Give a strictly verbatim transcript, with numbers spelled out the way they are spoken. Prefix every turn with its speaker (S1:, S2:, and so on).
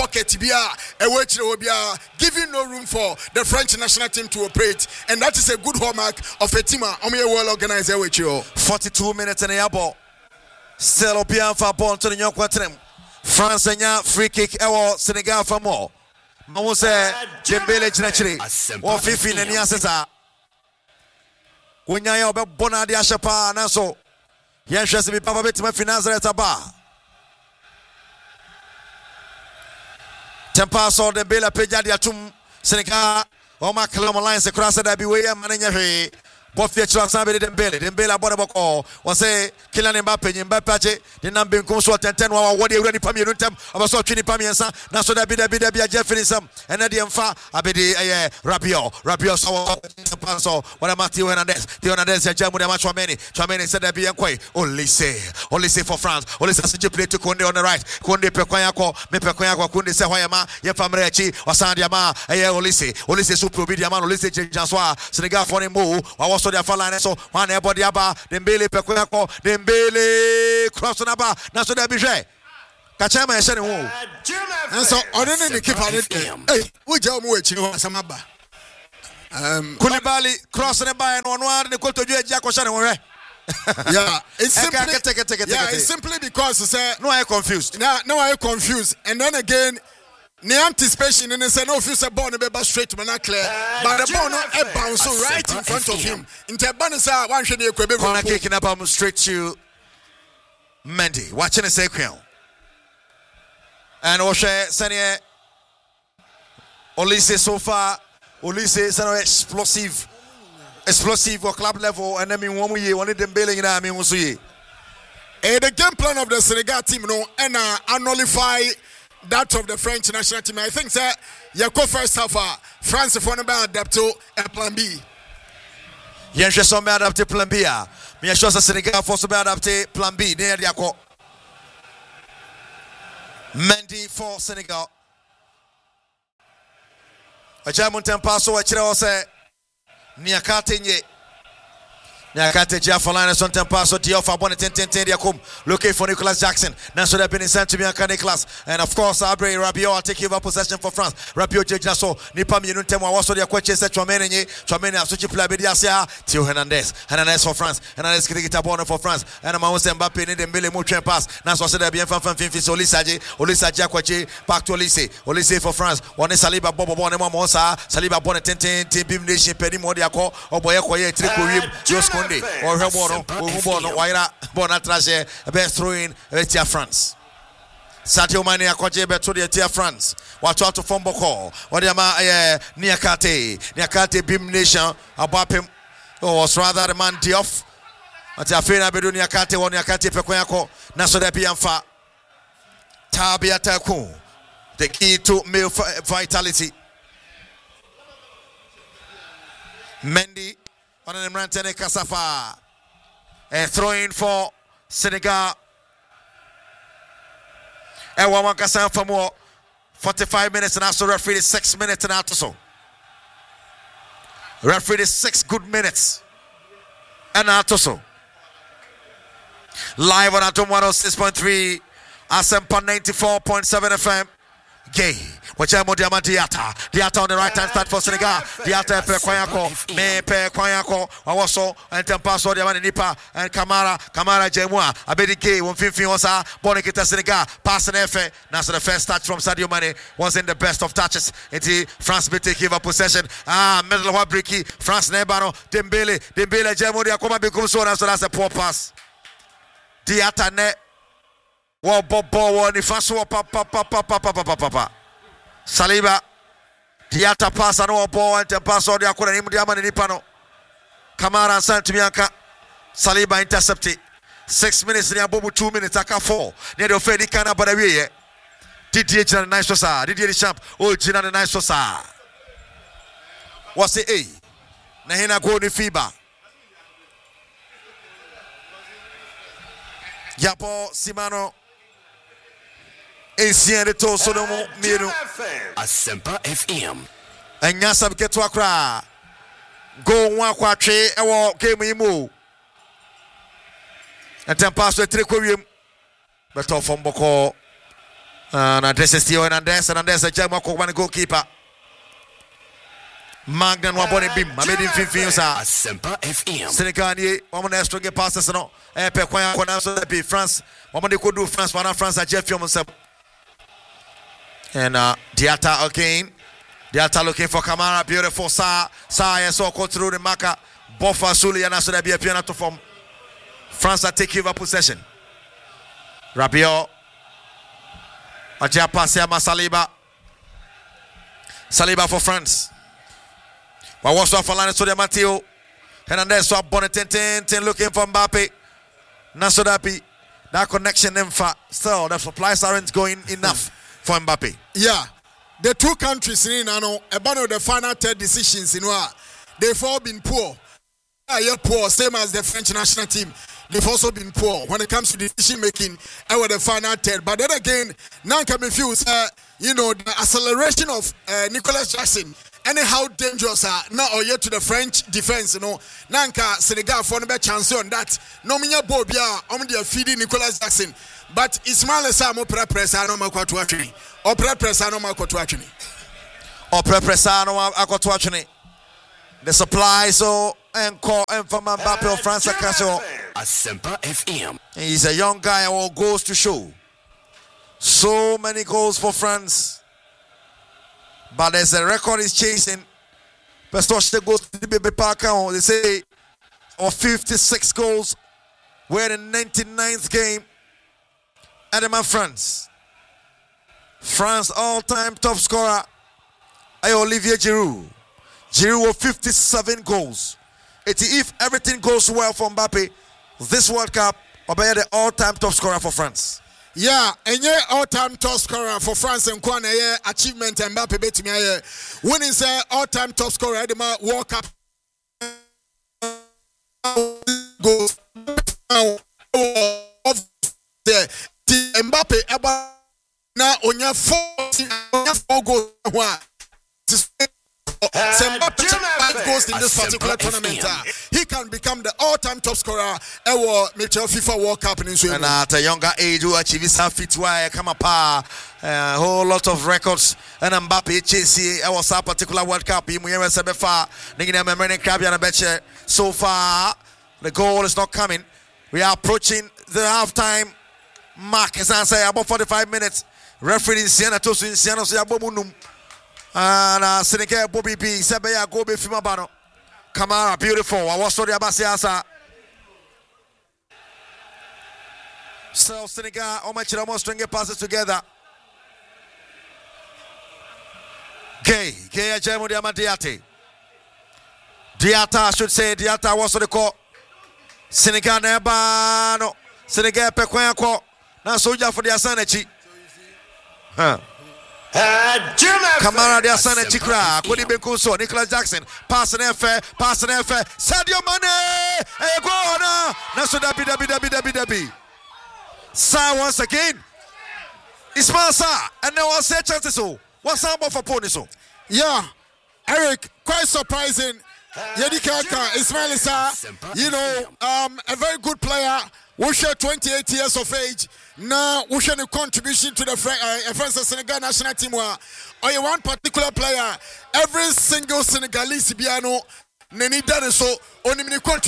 S1: pocket bia giving no room for the French national team to operate, and that is a good hallmark of a team well organized with you.
S2: forty-two minutes in the ball. Still Obian for ball to the young quaternion. France and free kick ewo Senegal for more. Mose Dembele Chinachiri. Or fifteen and Yasesa. When you are Bonadi Ashapa and so. Yes, just be Papa bit my finance at a bar. Tempaso Dembele Pejadia Tum Senegal. Or my Kalama lines across the Abiway Manager. Both the Chelsea Dembele, Dembele Bonaboko, was say Kylian Mbappe, Mbappe, the number consult and ten while what you ready for me, Runtem, of a sort of Pamiansa, Naso da Bida Bida Bia Jefferson, and Eddie Mfa, Abedi, Rapio, Rapio, Panso, what a Matthew Hernandez, the Hernandez, and Jamu Chouameni, Chouameni said that Bianque, only say, only say for France, only say to play to Kunde on the right, Kunde Pequayako, Mepequayako, Kunde Sawayama, Yefamrechi, or Sandiama, Olise, Olise Supro Vidiaman, Olise Janswa, Senegal for him move, so their falla so one everybody aba Dembele Pekoyako Dembele cross on aba na so there be je Kachama e shene wo
S1: and so odene ne keeper eh wo ja mo echi ho asamaba um
S2: Koulibaly cross ne ba no no ne kotoju eji akoshane wo
S1: yeah it's simply yeah it's simply because say
S2: no I confused
S1: now no I confused and then again the anticipation and say no if you say ball be straight to clear but the ball not bounce right in front of him in the banisa one should be
S2: corner kicking up um, straight to Mendy watching the sequel and Oshe Sanye Olise so far Olise is an explosive explosive or club level and I mean one year one of them bailing I mean was ye
S1: the game plan of the Senegal team no and uh, nullify that of the French national team. I think that Yako first half France for number adapt to a plan B.
S2: Yes, just some adapt to plan B. Me sure Senegal for some adapt to plan B. Near Yako. Mendy for Senegal. A German tempaso a chira ose Niakate nye. Niakate Jafalana son tempaso Diofa bonnet ten ten ten Diakum. Looking for Nicolas Jackson. Now so they've been sent to Bianca Nicolas. And of course Abre Rabiot are taking over possession for France. Rabiot Jaso Nipam Yuntem was also their question set Chouameni Chouameni Asuchi Plabidiasia Theo Hernandez. Hernandez for France. Hernandez getting it up for France. And Amon Mbappe need them Billy Mouchen pass. Now so they've been fan fan Fifis Olisaji Olisaji Akwachi back to Olise. Olise for France. One is Saliba Bobo Bonema Monsa Saliba Bonnet ten ten ten Bim Nation Penny Modiako or Boyakoye Trico Josko. Or Hebono, or Hubono, Waira, Bonatraje, a best throwing Tia France. Sadio Mane Akwaje Betudia Tia France. Watch out to Fomboko, Wadiama Niakate, Niakate Bim Nation, Abapim, or was rather the man Diof. Atafina Bedu Niakate, or Niakate Pequayako, Nasodepianfa, Tabia Taku, the key to male vitality. Mendy. On the Mrantene Kasafa. A throwing for Senegal. And one Kasan for more. forty-five minutes and after referee is six minutes and after so. Referee is six good minutes. And after so. Live on Atom one oh six point three. Asempa ninety-four point seven F M. Gay. Wachamo Diama Diata. Diata on the right hand side for Senegal. Diata Pe Kwayako. Me Pe Kwayako. Wawaso. And Tempaso Diamani Nipa. And Kamara. Kamara Jemua. Abedi Gay. One fifteen Osa. Bonikita Senegal. Passing Efe. Now so the first touch from Sadio Mane was in the best of touches. Into France be taking over possession. Ah, middle of Wabriki. France Nebano. Dembele. Dembele Jemo Diakoma becomes so that's a poor pass. Diata ne. Wo bobo wo ni faso pa pa pa pa pa pa pa pa Saliba Diata pasa no bo ante paso dia kona ni mdiama ni pano Kamara Santi Bianca Saliba intercepted six minutes ni abobu two minutes aka four ni de ofedi kana bada wiye Didier Jina nice so sa Didier Champ o Jina nice so sa what's it eh na hina go ni fiba Yapo Simano Ancien de Toso no Miro
S3: Asempa F M.
S2: And Yasab get to Accra. Go one quatre or game imo. And ten pass the trick with him. But off from Boko. And address is Theo Hernandez, and there's a German goalkeeper. Magnan Waboni Bim, I made him fifteen.
S3: Asempa F M.
S2: Senegal, woman has to get passes. No, Epe Quaya Quanaso be France. Woman they could do France, one France, a Jeff Yomusep. And uh, Diata again. Diata looking for Kamara, beautiful Sa. Sa, I saw go through the marker. Boffa Suli, and I saw there be a piano to form. France are taking over possession. Rabiot. Ajia Pasiama Saliba. Saliba for France. But what's up for Lana Sodia Matteo? Hernandez swap bonnet ten ten looking for Mbappe. Nasodapi. That connection them for still the supplies aren't going enough for Mbappe.
S1: Yeah. The two countries in Nano, about the final third decisions in what they've all been poor. Yeah, poor, same as the French national team. They've also been poor when it comes to decision making over the final third. But then again, now can be feels, uh, you know, the acceleration of uh, Nicolas Jackson. Anyhow dangerous are now or yet to the French defense, you know. Nanka Senegal for no chance on that. No minya bobia on the feeding Nicolas Jackson. But Ismail Samo Prepresano Makwatuachini. Or Prepresano Makwatuachini.
S2: Or Prepresano Makwatuachini. The supply so and call and from Mbappe of France Acaso.
S3: Asempa F M.
S2: He's a young guy who goes to show. So many goals for France. But there's a record is chasing. Pestoche goes to the baby park. They say of fifty-six goals. We're in the ninety-ninth game. Edema France. France all-time top scorer. I Olivier Giroud. Giroud with fifty-seven goals. If everything goes well for Mbappe, this World Cup will be the all-time top scorer for France.
S1: Yeah, and yeah, all-time top scorer for France and Kwan, yeah, achievement Mbappe bet me, yeah, winning say all-time top scorer at the World Cup goals of the Mbappe about now on your four, on your four goals. Mbappe goes in this particular tournament. He can become the all-time top scorer ever make a FIFA World Cup in Israel.
S2: And at a younger age, who achieves a fit why come up a whole lot of records. And Mbappe chase I was a particular World Cup. He may have said before, so far the goal is not coming. We are approaching the halftime mark. As I say, about forty-five minutes. Referee in Siena to Siena so Yabobunum. And uh, Senegal Bobby B. Sebeya Gobe Fimabano. Kamara, beautiful. I was sorry about Siasa. So Senegal, Omachira almost string passes together. Gay, Gay Ajemo Diama Diate. Diata, I should say, Diata was the call. Senegal Nebano. Senegal Pequanco. Now, soldier for the Asanachi. Huh. Kamara de Asana Chikra, Kodi Bekuso, Nicolas Jackson, pass an F, pass an F, Sadio Mane, hey, go on, Naso Dabi Dabi Dabi Dabi Dabi. Sa once again, Ismail Sa, and now I'll say chances. So, what's up for Poniso?
S1: Yeah, Eric, quite surprising. Yedika Ismail Sa, you know, um, a very good player. We share twenty-eight years of age. Now, we share a contribution to the uh, France Senegal national team. Or one particular player, every single Senegalese piano, Neni Dane so only contribute.